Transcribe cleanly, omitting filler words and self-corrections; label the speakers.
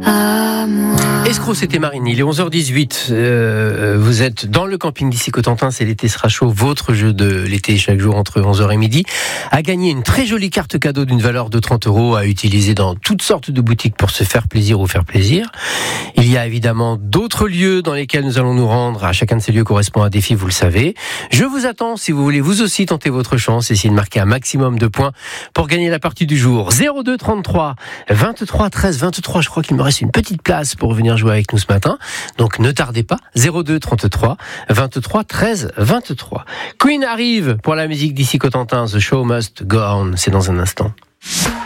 Speaker 1: à moi.
Speaker 2: Escroc, c'était Marine. Il est 11h18. Vous êtes dans le camping d'ici Cotentin. C'est l'été sera chaud. Votre jeu de l'été chaque jour entre 11h et midi. A gagné une très jolie carte cadeau d'une valeur de 30 € à utiliser dans toutes sortes de boutiques pour se faire plaisir ou faire plaisir. Il y a évidemment d'autres lieux dans lesquels nous allons nous rendre. À chacun de ces lieux correspond un défi, vous le savez. Je vous attends si vous voulez vous aussi tenter votre chance. Essayez de marquer un maximum de points pour gagner la partie du jour. 02 33 23 13 23. Je crois qu'il me reste une petite place pour venir jouer avec nous ce matin. Donc ne tardez pas. 02 33 23 13 23. Queen arrive pour la musique d'ici Cotentin. The show must go on. C'est dans un instant.